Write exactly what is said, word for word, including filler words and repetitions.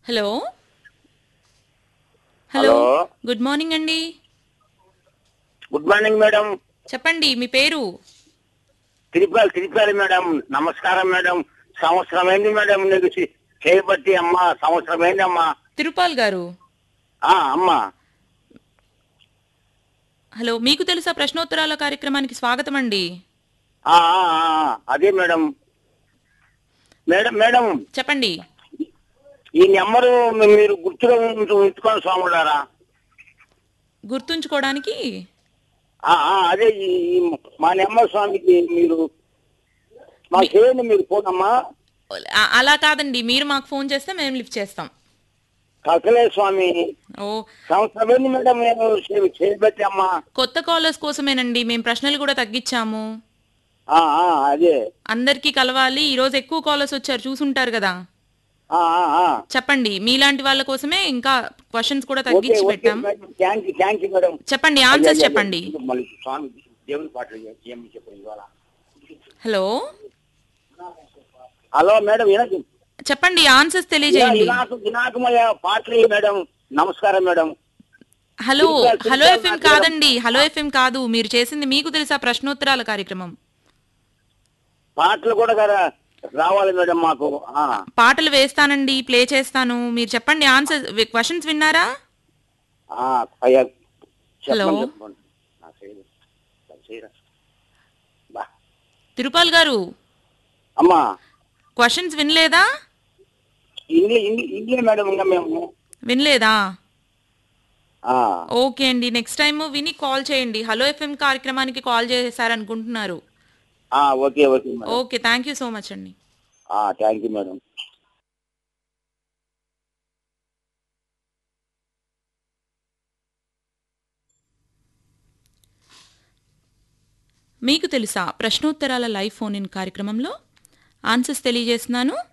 Hello hello hello good morning అండి. Good morning madam. చెప్పండి మీ పేరు? తిరుపతి తిరుపతి మేడం. నమస్కారం మేడం. సంవత్సరమైంది మేడం నీకు చే- చేయబట్టి అమ్మా, సంవత్సరమైంది అమ్మా. తిరుపాల్ గారు. ఆ అమ్మా. హలో, మీకు తెలుసా ప్రశ్నోత్తరాల కార్యక్రమానికి స్వాగతం అండి. ఆ, ఆ, ఆ, ఆ, అదే మేడం. మేడం మేడం చెప్పండి. ఈ నెంబరు మీ- మీరు గుర్తుగా ఉంచు- ఉంచుకోండి స్వాములారా. గుర్తుంచుకోవడానికి ఆ, ఆ, అదే ఈ ఈ మా నెంబర్ స్వామికి మీరు మాకు మీ- చేయండి మీరు ఫోన్ అమ్మా. ఆ- అలా కాదండి, మీరు మాకు ఫోన్ చేస్తే మేము లిఫ్ట్ చేస్తాం. కసలే స్వామి. ఓ, సంవత్సరమైంది మేడం నేను చే- చేయబట్టి అమ్మా. కొత్త కాలర్స్ కోసమేనండి, మేము ప్రశ్నలు కూడా తగ్గించాము. ఆ, ఆ, అదే. అందరికీ కలవాలి. ఈరోజు ఎక్కువ కాలర్స్ వచ్చారు, చూసుంటారు కదా. ఆ, ఆ, ఆ. చెప్పండి, మీలాంటి వాళ్ళ కోసమే ఇంకా క్వశ్చన్స్ కూడా ఓకే తగ్గించి ఓకే పెట్టాం. Madam. Thank you thank you madam. చెప్పండి, అయ్యా ఆన్సర్స్ అయ్యా అయ్యా. చెప్పండి. మళ్ళీ స్వామి దేవుని పాటలు ఏమి చెప్పండి ఇవాళ. Hello, hello madam. వినకు చెప్పండి, ఆన్సర్స్ వినా- తెలియజేయండి. వినాకు వినాకమయ్య పాటలు మేడం. నమస్కారం madam. Hello Tirupati hello Tirupati FM నాకు మేడం. కాదండి, హలో ఎఫ్ఎం కాదు. మీరు చేసింది మీకు తెలుసా ప్రశ్నోత్తరాల కార్యక్రమం. పాటలు కూడా కదా రావాలి మేడం మాకు. ఆ, పాటలు వేస్తానండి, ప్లే చేస్తాను. మీరు చెప్పండి ఆన్సర్. క్వశ్చన్స్ విన్నారా? ఆ, అయ్యా హలో చెప్పండి చెప్పండి. నా చేయదు. నా చేయరా. బా. తిరుపాల్ గారు, అమ్మా. క్వశ్చన్స్ వినలేదా? ఇంగ్లీ ఇంగ్లీ ఇంగ్లీ మేడం ఇంకా మేము. వినలేదా? ఆ, ఓకే అండి, నెక్స్ట్ టైం విని కాల్ చేయండి. హలో ఎఫ్ఎం కార్యక్రమానికి కాల్ చేశారనుకుంటున్నారు. ఆ, okay okay madam. Okay, thank you so much అండి. ఆ, థ్యాంక్ యూ మేడం. మీకు తెలుసా ప్రశ్నోత్తరాల లైవ్ ఫోన్ ఇన్ కార్యక్రమంలో ఆన్సర్స్ తెలియజేస్తున్నాను.